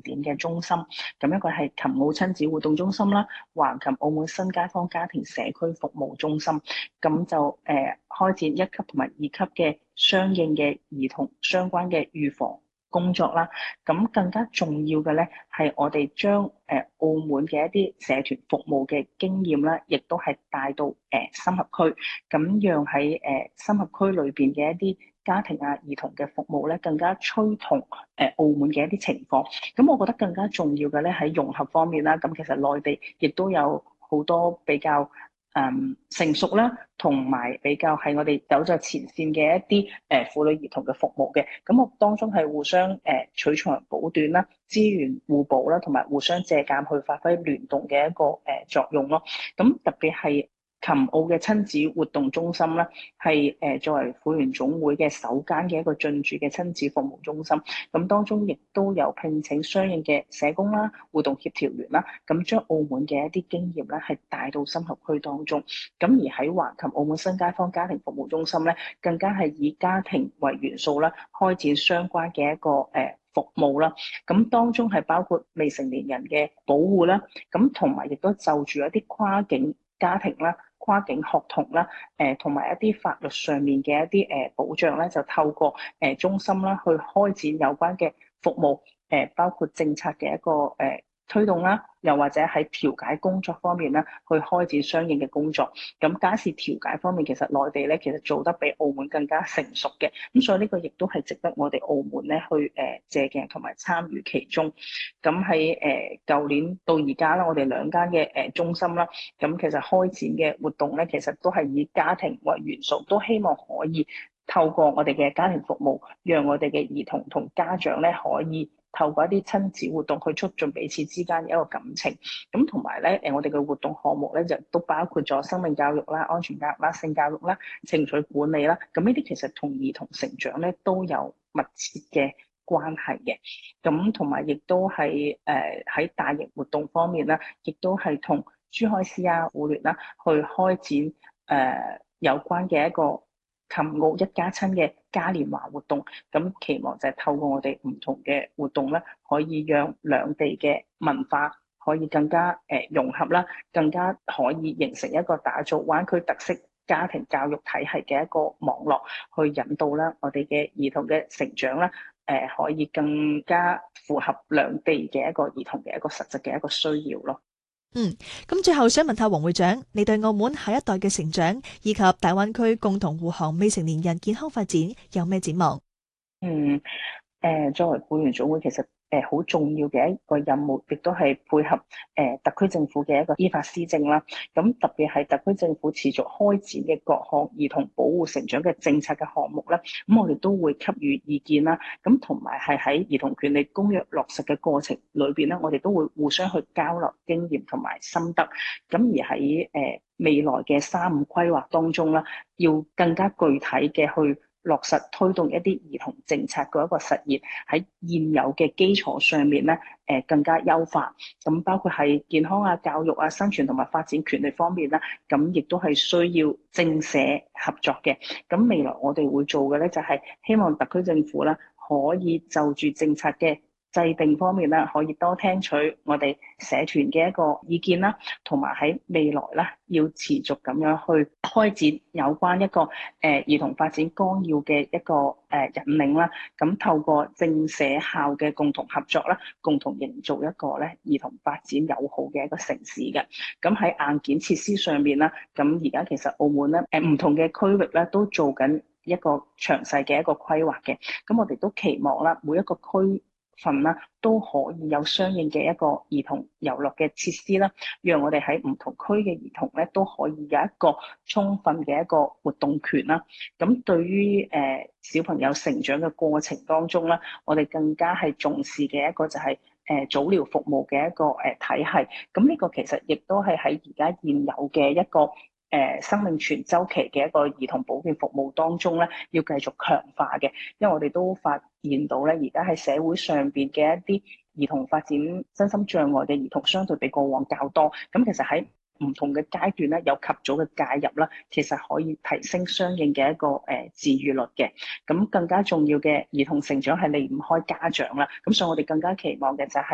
點嘅中心。咁一個係琴澳親子活動中心啦，橫琴澳門新街坊家庭社區服務中心。咁就開展一級同埋二級嘅相應嘅兒童相關嘅預防工作啦。咁更加重要嘅咧，係我哋將澳門嘅一啲社團服務嘅經驗啦，亦都係帶到深合區，咁讓喺深合區裏邊嘅一啲家庭啊、兒童嘅服務咧，更加趨同澳門嘅一啲情況。咁我覺得更加重要嘅咧，喺融合方面啦，咁其實內地亦都有好多比較成熟啦，同埋比較係我哋走在前線嘅一啲婦女兒童嘅服務嘅。咁我當中係互相取長補短啦，資源互補啦，同埋互相借鑑去發揮聯動嘅一個作用咯。咁特別係琴澳嘅親子活動中心啦，係作為婦聯總會嘅首間嘅一個進駐嘅親子服務中心。咁當中亦都有聘請相應嘅社工啦、活動協調員啦，咁將澳門嘅一啲經驗咧係帶到深合區當中。咁而喺橫琴澳門新街坊家庭服務中心咧，更加係以家庭為元素啦，開展相關嘅一個服務啦。咁當中係包括未成年人嘅保護啦，咁同埋亦都就住一啲跨境家庭啦、跨境學童啦，同埋一啲法律上面嘅一啲保障咧，就透過中心啦去開展有關嘅服務，包括政策嘅一個推動啦，又或者喺調解工作方面咧，去開展相應嘅工作。咁家事調解方面，其實內地咧其實做得比澳門更加成熟嘅，咁所以呢個亦都係值得我哋澳門咧去借鏡同埋參與其中。咁喺舊年到而家啦，我哋兩間嘅中心啦，咁其實開展嘅活動咧，其實都係以家庭為元素，都希望可以透過我哋嘅家庭服務，讓我哋嘅兒童同家長咧可以透過一啲親子活動去促進彼此之間嘅一個感情。咁同埋咧，我哋嘅活動項目咧就都包括咗生命教育啦、安全教育啦、性教育啦、情緒管理啦。咁呢啲其實同兒童成長咧都有密切嘅關係嘅。咁同埋亦都係喺大型活動方面啦，亦都係同珠海市啊、婦聯啦去開展有關嘅一個琴澳一家親嘅嘉年華活動。咁期望就係透過我哋唔同嘅活動咧，可以讓兩地嘅文化可以更加融合啦，更加可以形成一個打造灣區特色家庭教育體系嘅一個網絡，去引導啦我哋嘅兒童嘅成長啦，可以更加符合兩地嘅一個兒童嘅一個實質嘅一個需要咯。 咁最後想問下黃會長，你對澳門下一代嘅成長以及大灣區共同護航未成年人健康發展有咩展望？ 嗯，作為婦聯總會，其實好重要嘅一個任務，亦都係配合特區政府嘅一個依法施政啦。咁特別係特區政府持續開展嘅各項兒童保護成長嘅政策嘅項目咧，咁我哋都會給予意見啦。咁同埋係喺兒童權利公約落實嘅過程裏邊咧，我哋都會互相去交流經驗同埋心得。咁而喺未來嘅3-5規劃當中啦，要更加具體嘅去落實推動一啲兒童政策嘅一個實現，喺現有嘅基礎上面咧，更加優化。咁包括係健康啊、教育啊、生存同埋發展權利方面啦，咁亦都係需要政社合作嘅。咁未來我哋會做嘅咧，就係希望特區政府啦，可以就住政策嘅制定方面啦，可以多聽取我哋社團嘅一個意見啦，同埋喺未來啦，要持續咁樣去開展有關一個兒童發展綱要嘅一個引領啦。咁透過政社校嘅共同合作啦，共同營造一個咧兒童發展友好嘅一個城市嘅。咁喺硬件設施上面啦，咁而家其實澳門咧唔同嘅區域咧都做緊一個詳細嘅一個規劃嘅。咁我哋都期望啦，每一個區份啦，都可以有相應嘅一個兒童遊樂嘅設施啦，讓我哋喺唔同區嘅兒童咧都可以有一個充分嘅一個活動權啦。咁對於小朋友成長嘅過程當中啦，我哋更加係重視嘅一個就係早療服務嘅一個體系。咁呢個其實亦都係喺而家現有嘅一個生命全周期嘅一個兒童保健服務當中咧，要繼續強化嘅。因為我哋都發現到咧，而家喺社會上邊嘅一啲兒童發展身心障礙嘅兒童，相對比過往較多。咁其實喺唔同嘅階段咧，有及早嘅介入啦，其實可以提升相應嘅一個治癒率嘅。咁更加重要嘅兒童成長係離唔開家長啦。咁所以我哋更加期望嘅就係